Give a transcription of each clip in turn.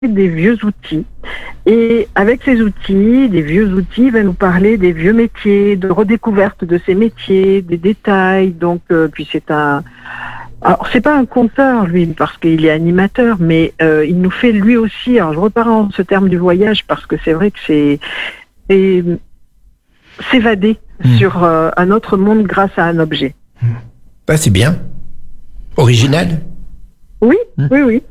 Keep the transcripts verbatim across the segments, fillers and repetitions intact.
des vieux outils. Et avec ces outils, des vieux outils, il va nous parler des vieux métiers, de redécouverte de ces métiers, des détails. Donc, euh, puis c'est un... Alors, c'est pas un conteur, lui, parce qu'il est animateur, mais euh, il nous fait lui aussi... Alors, je repars en ce terme du voyage, parce que c'est vrai que c'est... c'est s'évader mmh. sur euh, un autre monde grâce à un objet. Mmh. Bah, c'est bien. Original. Oui, mmh. oui, oui.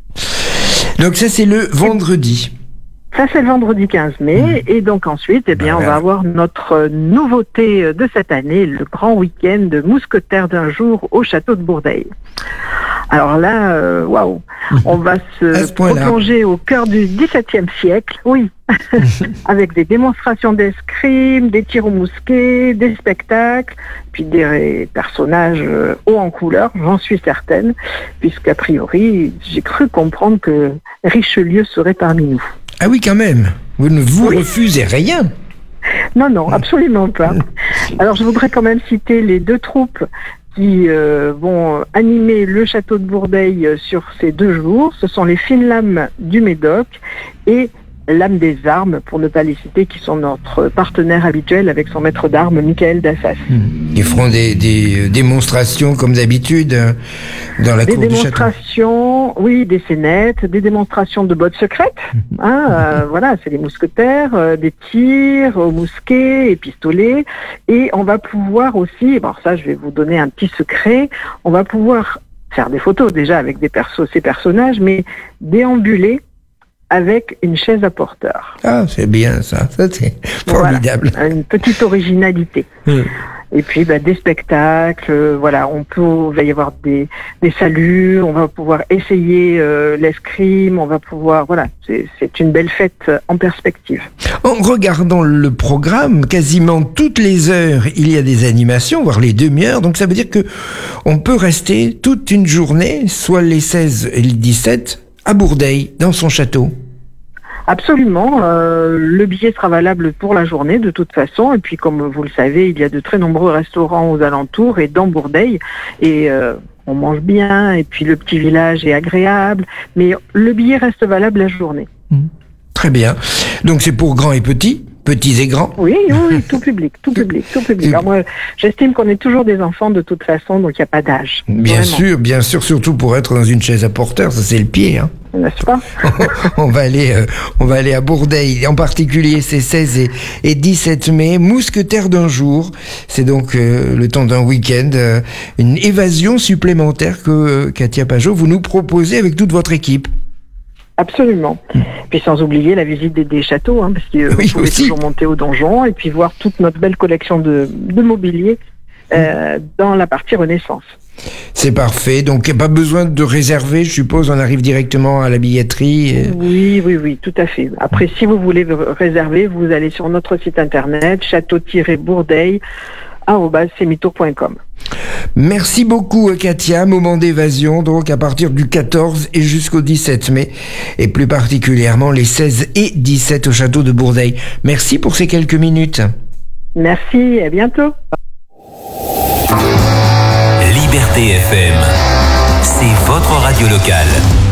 Donc ça, c'est le vendredi. Ça, c'est le vendredi quinze mai. Mmh. Et donc ensuite, eh bien, bah, on va avoir notre nouveauté de cette année, le grand week-end de mousquetaires d'un jour au château de Bourdeil. Alors là, waouh, wow, on va se plonger au cœur du dix-septième siècle, oui, avec des démonstrations d'escrime, des tirs au mousquet, des spectacles, puis des personnages hauts en couleur, j'en suis certaine, puisqu'a priori, j'ai cru comprendre que Richelieu serait parmi nous. Ah oui, quand même, vous ne vous oui. refusez rien. Non, non, absolument pas. Alors, je voudrais quand même citer les deux troupes qui euh, vont animer le château de Bourdeil sur ces deux jours. Ce sont les Fines Lames du Médoc et L'Âme des Armes, pour ne pas les citer, qui sont notre partenaire habituel avec son maître d'armes, Michael Dassas. Ils feront des, des démonstrations comme d'habitude dans la des cour du château. Des démonstrations, oui, des scénettes, des démonstrations de bottes secrètes. Hein, euh, voilà, c'est les mousquetaires, euh, des tirs au mousquet et pistolets. Et on va pouvoir aussi, bon ça je vais vous donner un petit secret, on va pouvoir faire des photos déjà avec des persos, ces personnages, mais déambuler avec une chaise à porteur. Ah, c'est bien ça, ça c'est formidable. Voilà, une petite originalité. Mmh. Et puis bah, des spectacles, euh, voilà, on peut, il va y avoir des, des saluts, on va pouvoir essayer euh, l'escrime, on va pouvoir, voilà, c'est, c'est une belle fête en perspective. En regardant le programme, quasiment toutes les heures, il y a des animations, voire les demi-heures, donc ça veut dire que on peut rester toute une journée, soit les seize et les dix-sept, à Bourdeil, dans son château. Absolument. Euh, le billet sera valable pour la journée de toute façon. Et puis, comme vous le savez, il y a de très nombreux restaurants aux alentours et dans Bourdeil. Et euh, on mange bien. Et puis, le petit village est agréable. Mais le billet reste valable la journée. Mmh. Très bien. Donc, c'est pour grands et petits, petits et grands. Oui, oui, oui, tout public, tout public, tout public. Alors moi, j'estime qu'on est toujours des enfants de toute façon, donc il n'y a pas d'âge. Bien vraiment. sûr, bien sûr, surtout pour être dans une chaise à porteur, ça c'est le pied, hein. N'est-ce pas? on va aller, euh, on va aller à Bourdeil, en particulier ces seize et, et dix-sept mai, mousquetaires d'un jour. C'est donc euh, le temps d'un week-end, euh, une évasion supplémentaire que euh, Katia Pajot, vous nous proposez avec toute votre équipe. Absolument. Mmh. Puis sans oublier la visite des, des châteaux, hein, parce que oui, vous pouvez aussi toujours monter au donjon et puis voir toute notre belle collection de, de mobilier euh, mmh. dans la partie Renaissance. C'est parfait. Donc, pas besoin de réserver, je suppose, on arrive directement à la billetterie. Et... Oui, oui, oui, tout à fait. Après, si vous voulez réserver, vous allez sur notre site internet, château tiret bourdeil arobase semitour point com. Merci beaucoup, Katia. Moment d'évasion, donc, à partir du quatorze et jusqu'au dix-sept mai, et plus particulièrement les seize et dix-sept au château de Bourdeil. Merci pour ces quelques minutes. Merci, à bientôt. Liberté F M, c'est votre radio locale.